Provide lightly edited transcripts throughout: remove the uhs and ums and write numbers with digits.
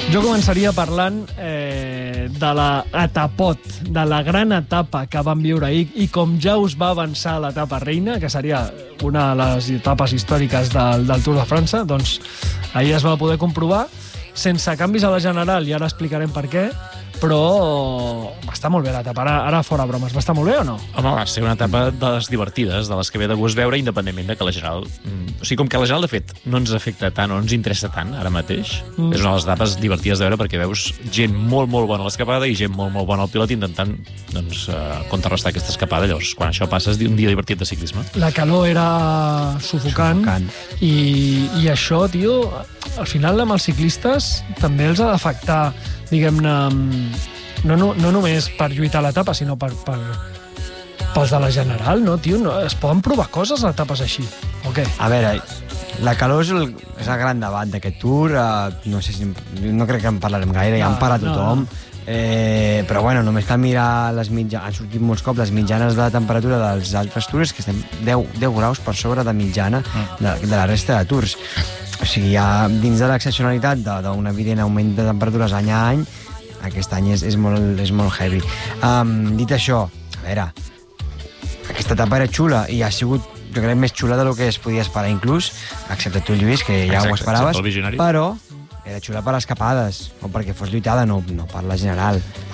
Jo començaria parlant de l'etapot, de la gran etapa que vam viure ahir, i com ja us va avançar l'etapa reina, que seria una de les etapes històriques del Tour de França, doncs ahir es va poder comprovar, sense canvis a la general, i ara explicarem per què, però va estar molt bé l'etapa. Ara fora bromes, va estar molt bé o no? Home, va ser una etapa de les divertides, de les que ve de gust veure, independentment de que la general... O sigui, com que la general, de fet, no ens afecta tant o no ens interessa tant ara mateix, és una de les etapes divertides de veure perquè veus gent molt, molt bona a l'escapada i gent molt, molt bona al pilot intentant, doncs, contrarrestar aquesta escapada. Llavors, quan això passa, és un dia divertit de ciclisme. La calor era sufocant. I això, tio, al final amb els ciclistes també els ha d'afectar, diguem-ne, no només per lluitar a l'etapa, sinó pels de la general, no, tio? No, es poden provar coses a etapes així, o què? A veure, la calor és el gran debat d'aquest Tour. No sé si... No crec que en parlarem gaire, ja en parla tothom. Però bueno, només cal mirar les mitjanes. Han sortit molts cops les mitjanes de temperatura dels altres tours, que estem 10 graus per sobre de mitjana de la resta de tours. O sigui, ja dins de l'excepcionalitat d'un evident augment de temperatures any a any, aquest any és molt heavy. Dit això, a veure, aquesta etapa era xula i ha sigut, jo crec, més xula del que es podia esperar inclús, excepte tu, Lluís, que ja ho esperaves, però era xula per escapades, o perquè fos lluitada, no per la general.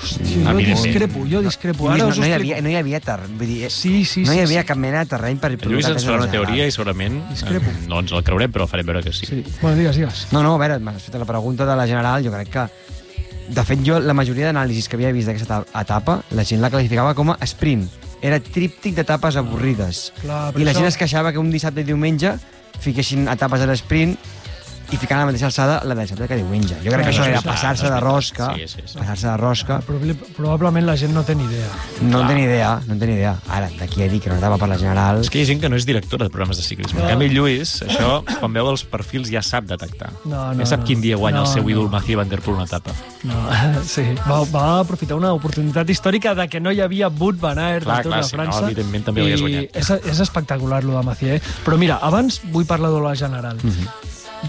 Jo discrepo. Ara no hi havia terreny, vull dir, no hi havia cap mena de terreny per... Lluís ens farà una teoria i segurament no ens la creurem, però farem veure que sí. Bueno, digues. No, a veure, m'has fet la pregunta de la general, jo crec que... De fet, jo, la majoria d'anàlisis que havia vist d'aquesta etapa, la gent la classificava com a sprint. Era tríptic d'etapes avorrides. I la gent es queixava que un dissabte i diumenge fiquessin etapes a l'esprint i ficant a la mateixa alçada la de dissabte que diumenge. Jo crec que això era passar-se de rosca. Passar-se de rosca. Probablement la gent no té ni idea. No en té ni idea. Ara, d'aquí a dir que no etapa per la general... És que hi ha gent que no és directora de programes de ciclisme. En canvi, Lluís, això, quan veu els perfils, ja sap detectar. Ja sap quin dia guanya el seu ídol Mathieu Van Der Poel una etapa. Sí, va aprofitar una oportunitat històrica de que no hi havia Wout van Aert del Tour de França. No, evidentment també l'hagués guanyat. És espectacular, lo de Mathieu. Però mira, abans vull parlar de la general.